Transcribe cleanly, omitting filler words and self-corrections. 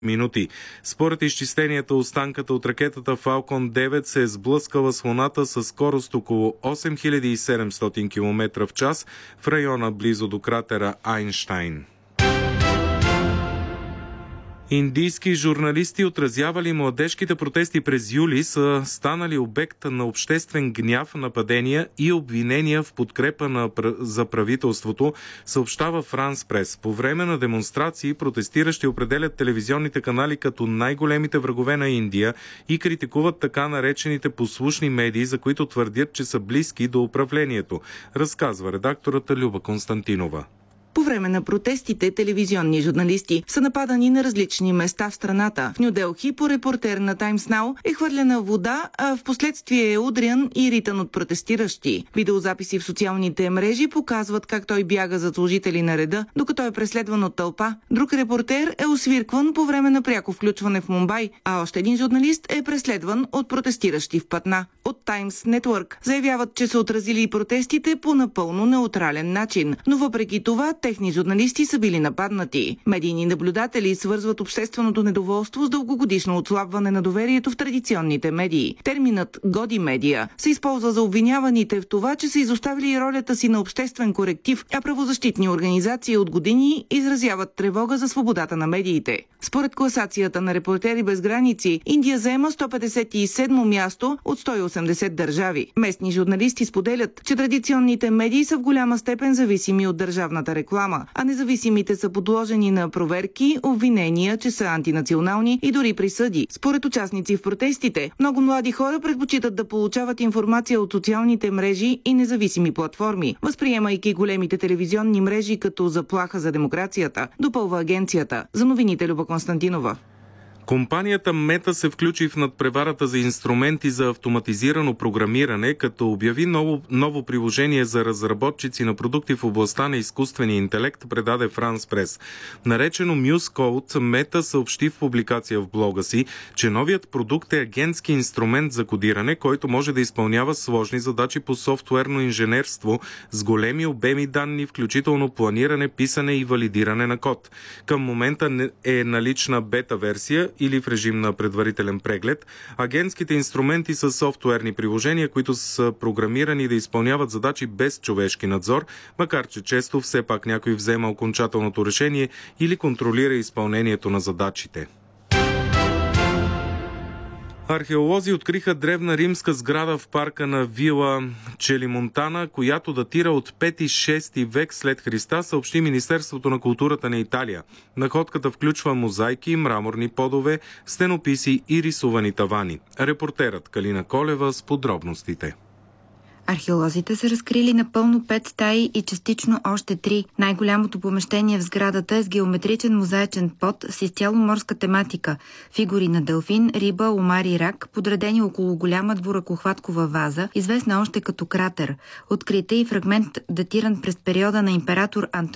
минути. Според изчисленията, останката от ракетата Falcon 9 се е сблъскала с Луната със скорост около 8700 км в час в района близо до кратера Айнщайн. Индийски журналисти, отразявали младежките протести през юли, са станали обект на обществен гняв, нападения и обвинения в подкрепа за правителството, съобщава Франс Прес. По време на демонстрации протестиращи определят телевизионните канали като най-големите врагове на Индия и критикуват така наречените послушни медии, за които твърдят, че са близки до управлението, разказва редактората Люба Константинова. По време на протестите телевизионни журналисти са нападани на различни места в страната. В Ню Делхи по репортер на Times Now е хвърлена вода, а в последствие е удрян и ритан от протестиращи. Видеозаписи в социалните мрежи показват как той бяга зад служители на реда, докато е преследван от тълпа. Друг репортер е освиркван по време на пряко включване в Мумбай, а още един журналист е преследван от протестиращи в Патна. От Times Network заявяват, че са отразили протестите по напълно неутрален начин, но въпреки това техни журналисти са били нападнати. Медийни наблюдатели свързват общественото недоволство с дългогодишно отслабване на доверието в традиционните медии. Терминът «годи медия» се използва за обвиняваните в това, че са изоставили ролята си на обществен коректив, а правозащитни организации от години изразяват тревога за свободата на медиите. Според класацията на Репортери без граници, Индия заема 157-мо място от 180 държави. Местни журналисти споделят, че традиционните медии са в голяма степен зависими от държавната реклама, а независимите са подложени на проверки, обвинения, че са антинационални и дори присъди. Според участници в протестите, много млади хора предпочитат да получават информация от социалните мрежи и независими платформи, възприемайки големите телевизионни мрежи като заплаха за демокрацията, допълва агенцията. За новините Люба Константинова. Компанията Мета се включи в надпреварата за инструменти за автоматизирано програмиране, като обяви ново приложение за разработчици на продукти в областта на изкуствения интелект, предаде Франс Прес. Наречено MuseCode, Мета съобщи в публикация в блога си, че новият продукт е агентски инструмент за кодиране, който може да изпълнява сложни задачи по софтуерно инженерство с големи обеми данни, включително планиране, писане и валидиране на код. Към момента е налична бета-версия или в режим на предварителен преглед. Агентските инструменти са софтуерни приложения, които са програмирани да изпълняват задачи без човешки надзор, макар че често все пак някой взема окончателното решение или контролира изпълнението на задачите. Археолози откриха древна римска сграда в парка на Вила Челимонтана, която датира от 5-6 век след Христа, съобщи Министерството на културата на Италия. Находката включва мозайки, мраморни подове, стенописи и рисувани тавани. Репортерът Калина Колева с подробностите. Археолозите са разкрили напълно 5 стаи и частично още 3. Най-голямото помещение в сградата е с геометричен мозаичен под с изцяло морска тематика. Фигури на делфин, риба, омар и рак, подредени около голяма дворъкохваткова ваза, известна още като кратер. Открит е и фрагмент, датиран през периода на император Антоний